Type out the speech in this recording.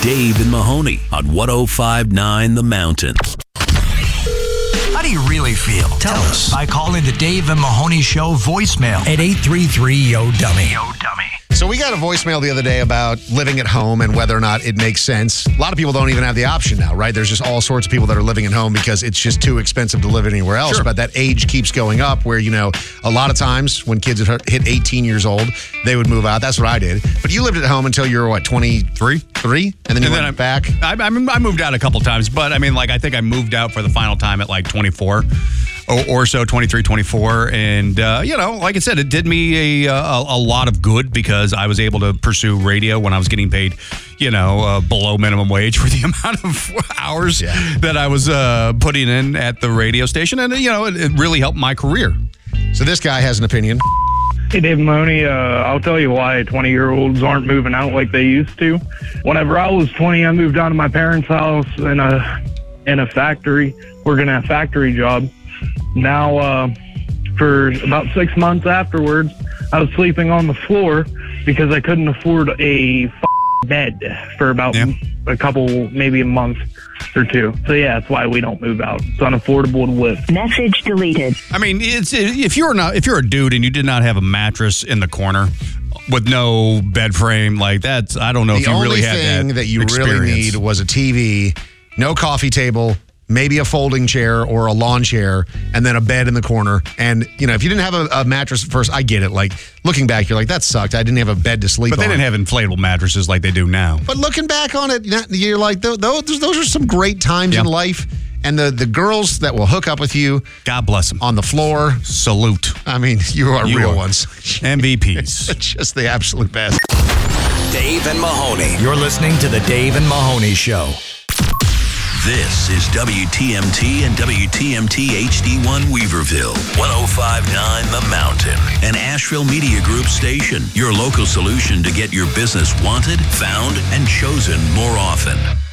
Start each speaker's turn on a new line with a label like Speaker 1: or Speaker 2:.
Speaker 1: Dave and Mahoney on 105.9 The Mountain.
Speaker 2: How do you really feel? Tell us by calling the Dave and Mahoney Show voicemail at 833-YO-DUMMY.
Speaker 3: So we got a voicemail the other day about living at home and whether or not it makes sense. A lot of people don't even have the option now, right? There's just all sorts of people that are living at home because it's just too expensive to live anywhere else.
Speaker 1: Sure.
Speaker 3: But that age keeps going up where, a lot of times when kids hit 18 years old, they would move out. That's what I did. But you lived at home until you were, 23? 3? And then you went back?
Speaker 4: I moved out a couple times, but I think I moved out for the final time at 24 or so, 23, 24. And, like I said, it did me a lot of good because I was able to pursue radio when I was getting paid, below minimum wage for the amount of hours that I was putting in at the radio station. And, it really helped my career.
Speaker 3: So this guy has an opinion.
Speaker 5: Hey, Dave Mahoney, I'll tell you why 20-year-olds aren't moving out like they used to. Whenever I was 20, I moved down to my parents' house in a factory, working at a factory job. Now, for about 6 months afterwards, I was sleeping on the floor because I couldn't afford a bed for about a couple, maybe a month or two. So yeah, that's why we don't move out. It's unaffordable to live.
Speaker 6: Message deleted.
Speaker 4: It's if you're a dude and you did not have a mattress in the corner with no bed frame, I don't know if you really had that.
Speaker 3: The only thing that you
Speaker 4: experience.
Speaker 3: really need was a TV, no coffee table, maybe a folding chair or a lawn chair, and then a bed in the corner. And, if you didn't have a mattress at first, I get it. Looking back, you're like, that sucked. I didn't have a bed to sleep on.
Speaker 4: But they didn't have inflatable mattresses like they do now.
Speaker 3: But looking back on it, you're like, those are some great times in life. And the girls that will hook up with you,
Speaker 4: God bless them,
Speaker 3: on the floor,
Speaker 4: salute.
Speaker 3: You are real ones.
Speaker 4: MVPs.
Speaker 3: Just the absolute best.
Speaker 2: Dave and Mahoney. You're listening to the Dave and Mahoney Show.
Speaker 1: This is WTMT and WTMT HD1 Weaverville, 105.9 The Mountain, an Asheville Media Group station, your local solution to get your business wanted, found, and chosen more often.